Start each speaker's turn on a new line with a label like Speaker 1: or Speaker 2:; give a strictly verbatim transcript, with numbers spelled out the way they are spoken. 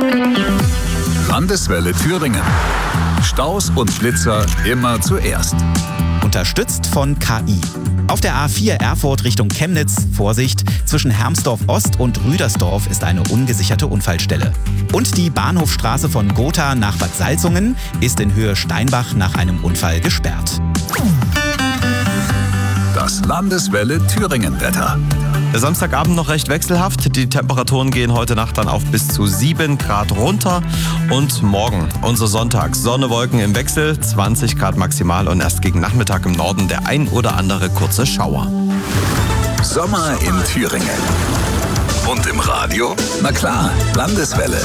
Speaker 1: Landeswelle Thüringen. Staus und Blitzer immer zuerst.
Speaker 2: Unterstützt von K I. Auf der A vier Erfurt Richtung Chemnitz, Vorsicht, zwischen Hermsdorf Ost und Rüdersdorf ist eine ungesicherte Unfallstelle. Und die Bahnhofstraße von Gotha nach Bad Salzungen ist in Höhe Steinbach nach einem Unfall gesperrt.
Speaker 1: Das Landeswelle Thüringen-Wetter.
Speaker 3: Der Samstagabend noch recht wechselhaft. Die Temperaturen gehen heute Nacht dann auf bis zu sieben Grad runter. Und morgen, unser Sonntag, Sonne, Wolken im Wechsel, zwanzig Grad maximal und erst gegen Nachmittag im Norden der ein oder andere kurze Schauer.
Speaker 1: Sommer in Thüringen. Und im Radio? Na klar, Landeswelle.